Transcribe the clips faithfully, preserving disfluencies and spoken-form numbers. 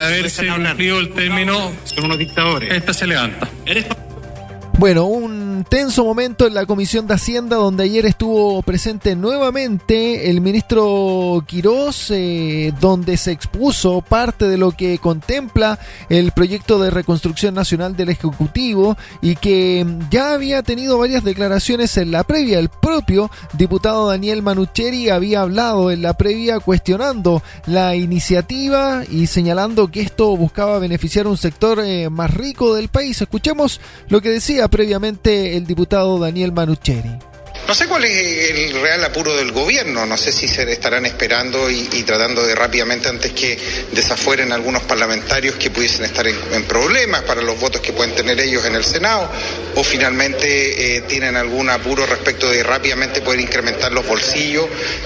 haberse cumplido el término, son unos dictadores. Esta se levanta. ¿Eres? Bueno, un tenso momento en la Comisión de Hacienda donde ayer estuvo presente nuevamente el ministro Quirós, eh, donde se expuso parte de lo que contempla el proyecto de reconstrucción nacional del Ejecutivo y que ya había tenido varias declaraciones en la previa. El propio diputado Daniel Manucheri había hablado en la previa cuestionando la iniciativa y señalando que esto buscaba beneficiar a un sector eh, más rico del país. Escuchemos lo que decía previamente el diputado Daniel Manucheri. No sé cuál es el real apuro del gobierno, no sé si se estarán esperando y, y tratando de rápidamente antes que desafueren algunos parlamentarios que pudiesen estar en, en problemas para los votos que pueden tener ellos en el Senado, o finalmente eh, tienen algún apuro respecto de rápidamente poder incrementar los bolsillos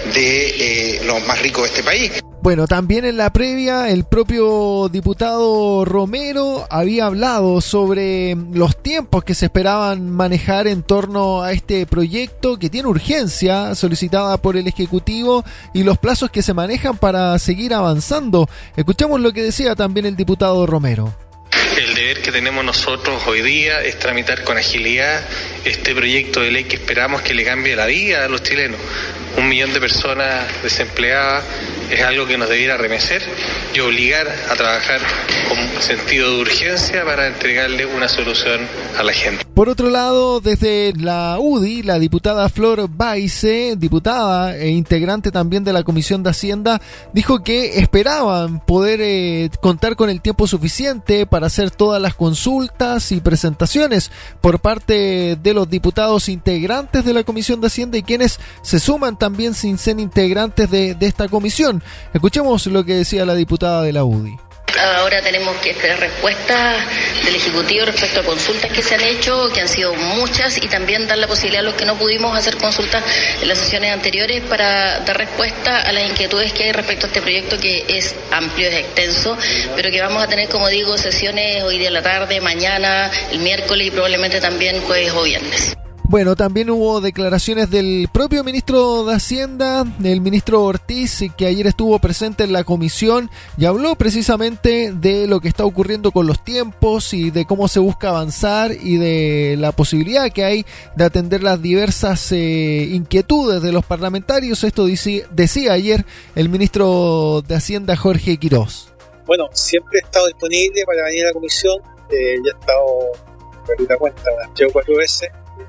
de eh, los más ricos de este país. Bueno, también en la previa el propio diputado Romero había hablado sobre los tiempos que se esperaban manejar en torno a este proyecto que tiene urgencia solicitada por el Ejecutivo y los plazos que se manejan para seguir avanzando. Escuchamos lo que decía también el diputado Romero. El deber que tenemos nosotros hoy día es tramitar con agilidad este proyecto de ley que esperamos que le cambie la vida a los chilenos. Un millón de personas desempleadas es algo que nos debiera remecer y obligar a trabajar con sentido de urgencia para entregarle una solución a la gente. Por otro lado, desde la U D I, la diputada Flor Baize, diputada e integrante también de la Comisión de Hacienda, dijo que esperaban poder eh, contar con el tiempo suficiente para hacer todas las consultas y presentaciones por parte de los diputados integrantes de la Comisión de Hacienda y quienes se suman también sin ser integrantes de, de esta comisión. Escuchemos lo que decía la diputada de la U D I. Ahora tenemos que esperar respuestas del Ejecutivo respecto a consultas que se han hecho, que han sido muchas, y también dar la posibilidad a los que no pudimos hacer consultas en las sesiones anteriores para dar respuesta a las inquietudes que hay respecto a este proyecto, que es amplio, es extenso, pero que vamos a tener, como digo, sesiones hoy día en la tarde, mañana, el miércoles y probablemente también jueves o viernes. Bueno, también hubo declaraciones del propio ministro de Hacienda, el ministro Ortiz, que ayer estuvo presente en la comisión y habló precisamente de lo que está ocurriendo con los tiempos y de cómo se busca avanzar y de la posibilidad que hay de atender las diversas eh, inquietudes de los parlamentarios. Esto dice, decía ayer el ministro de Hacienda, Jorge Quirós. Bueno, siempre he estado disponible para venir a la comisión, eh, ya he estado, perdí la cuenta, unas tres o cuatro veces.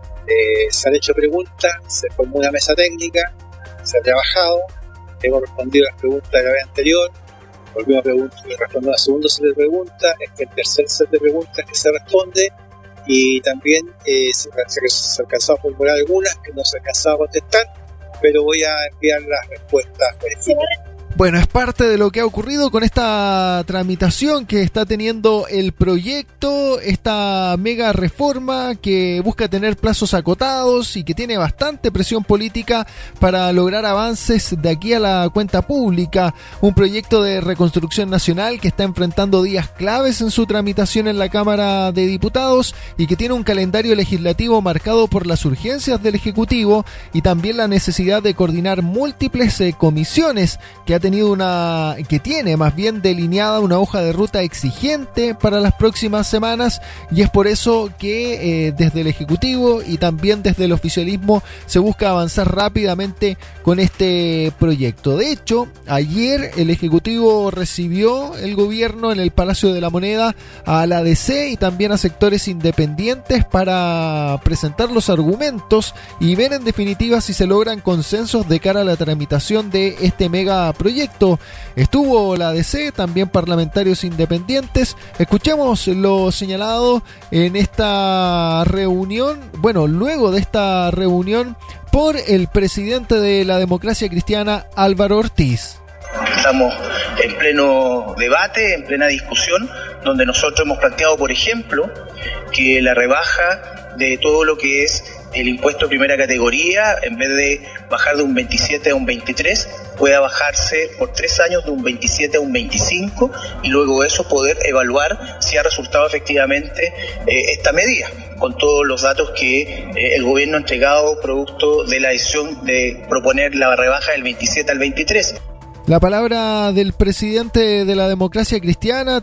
Eh, se han hecho preguntas, se formó una mesa técnica, se ha trabajado, hemos respondido las preguntas de la vez anterior, volvimos a preguntar, responder a segundo set de preguntas, este es el tercer set de preguntas que se responde, y también eh, se, se, se alcanzó a formular algunas que no se alcanzaba a contestar, pero voy a enviar las respuestas. Bueno, es parte de lo que ha ocurrido con esta tramitación que está teniendo el proyecto, esta mega reforma que busca tener plazos acotados y que tiene bastante presión política para lograr avances de aquí a la cuenta pública. Un proyecto de reconstrucción nacional que está enfrentando días claves en su tramitación en la Cámara de Diputados y que tiene un calendario legislativo marcado por las urgencias del Ejecutivo y también la necesidad de coordinar múltiples eh, comisiones que ha tenido una, que tiene más bien delineada una hoja de ruta exigente para las próximas semanas, y es por eso que eh, desde el Ejecutivo y también desde el oficialismo se busca avanzar rápidamente con este proyecto. De hecho, ayer el Ejecutivo recibió el gobierno en el Palacio de la Moneda a la D C y también a sectores independientes para presentar los argumentos y ver en definitiva si se logran consensos de cara a la tramitación de este mega proyecto. Estuvo la D C, también parlamentarios independientes. Escuchemos lo señalado en esta reunión, bueno, luego de esta reunión por el presidente de la Democracia Cristiana, Álvaro Ortiz. Estamos en pleno debate, en plena discusión, donde nosotros hemos planteado, por ejemplo, que la rebaja de todo lo que es el impuesto de primera categoría, en vez de bajar de un veintisiete a un veintitrés, pueda bajarse por tres años de un veintisiete a un veinticinco, y luego de eso poder evaluar si ha resultado efectivamente eh, esta medida, con todos los datos que eh, el gobierno ha entregado producto de la decisión de proponer la rebaja del veintisiete al veintitrés. La palabra del presidente de la Democracia Cristiana